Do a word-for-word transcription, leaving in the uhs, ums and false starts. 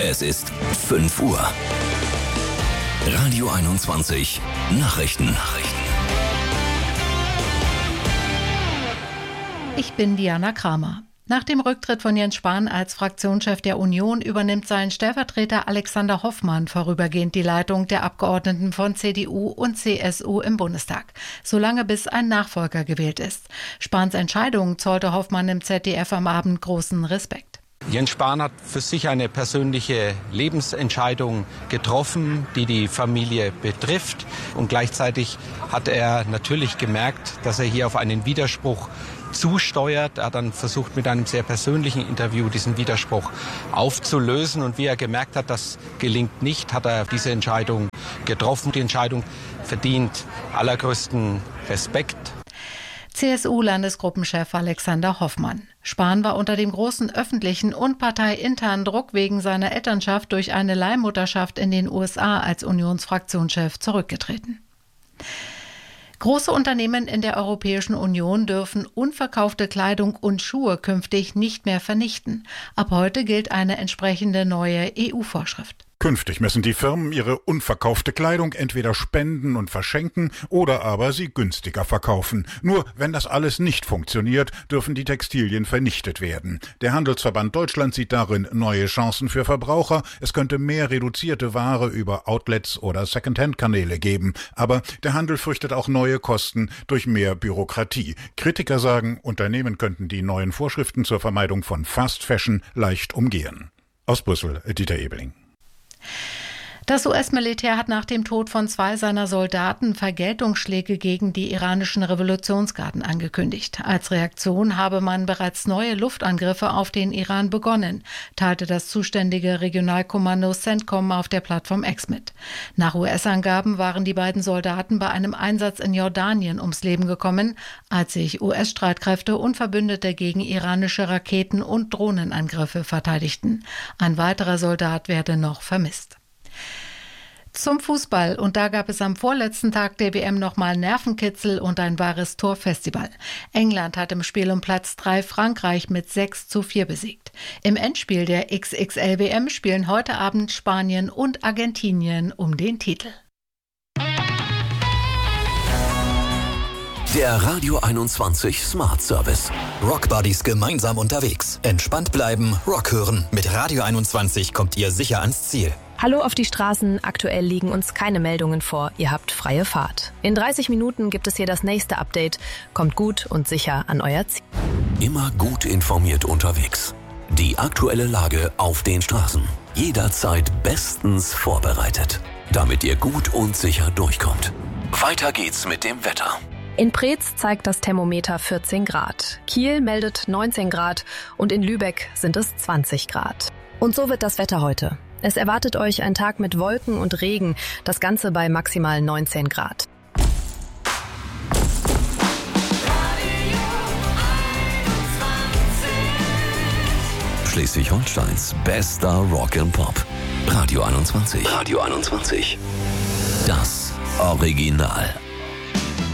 Es ist fünf Uhr. Radio einundzwanzig Nachrichten. Nachrichten. Ich bin Diana Kramer. Nach dem Rücktritt von Jens Spahn als Fraktionschef der Union übernimmt sein Stellvertreter Alexander Hoffmann vorübergehend die Leitung der Abgeordneten von C D U und C S U im Bundestag, solange bis ein Nachfolger gewählt ist. Spahns Entscheidung zollte Hoffmann im Z D F am Abend großen Respekt. Jens Spahn hat für sich eine persönliche Lebensentscheidung getroffen, die die Familie betrifft. Und gleichzeitig hat er natürlich gemerkt, dass er hier auf einen Widerspruch zusteuert. Er hat dann versucht, mit einem sehr persönlichen Interview diesen Widerspruch aufzulösen. Und wie er gemerkt hat, das gelingt nicht, hat er diese Entscheidung getroffen. Die Entscheidung verdient allergrößten Respekt. C S U-Landesgruppenchef Alexander Hoffmann. Spahn war unter dem großen öffentlichen und parteiinternen Druck wegen seiner Elternschaft durch eine Leihmutterschaft in den U S A als Unionsfraktionschef zurückgetreten. Große Unternehmen in der Europäischen Union dürfen unverkaufte Kleidung und Schuhe künftig nicht mehr vernichten. Ab heute gilt eine entsprechende neue E U-Vorschrift. Künftig müssen die Firmen ihre unverkaufte Kleidung entweder spenden und verschenken oder aber sie günstiger verkaufen. Nur wenn das alles nicht funktioniert, dürfen die Textilien vernichtet werden. Der Handelsverband Deutschland sieht darin neue Chancen für Verbraucher. Es könnte mehr reduzierte Ware über Outlets oder Secondhand-Kanäle geben. Aber der Handel fürchtet auch neue Kosten durch mehr Bürokratie. Kritiker sagen, Unternehmen könnten die neuen Vorschriften zur Vermeidung von Fast Fashion leicht umgehen. Aus Brüssel, Dieter Ebeling. Das U S-Militär hat nach dem Tod von zwei seiner Soldaten Vergeltungsschläge gegen die iranischen Revolutionsgarden angekündigt. Als Reaktion habe man bereits neue Luftangriffe auf den Iran begonnen, teilte das zuständige Regionalkommando CENTCOM auf der Plattform X mit. Nach U S-Angaben waren die beiden Soldaten bei einem Einsatz in Jordanien ums Leben gekommen, als sich U S-Streitkräfte und Verbündete gegen iranische Raketen- und Drohnenangriffe verteidigten. Ein weiterer Soldat werde noch vermisst. Zum Fußball. Und da gab es am vorletzten Tag der W M nochmal Nervenkitzel und ein wahres Torfestival. England hat im Spiel um Platz drei Frankreich mit sechs zu vier besiegt. Im Endspiel der X X L W M spielen heute Abend Spanien und Argentinien um den Titel. Der Radio einundzwanzig Smart Service. Rockbuddies gemeinsam unterwegs. Entspannt bleiben, Rock hören. Mit Radio einundzwanzig kommt ihr sicher ans Ziel. Hallo auf die Straßen, aktuell liegen uns keine Meldungen vor, ihr habt freie Fahrt. In dreißig Minuten gibt es hier das nächste Update. Kommt gut und sicher an euer Ziel. Immer gut informiert unterwegs. Die aktuelle Lage auf den Straßen. Jederzeit bestens vorbereitet, damit ihr gut und sicher durchkommt. Weiter geht's mit dem Wetter. In Preetz zeigt das Thermometer vierzehn Grad. Kiel meldet neunzehn Grad und in Lübeck sind es zwanzig Grad. Und so wird das Wetter heute. Es erwartet euch ein Tag mit Wolken und Regen, das Ganze bei maximal neunzehn Grad. Schleswig-Holsteins bester Rock and Pop. Radio einundzwanzig. Radio einundzwanzig. Das Original.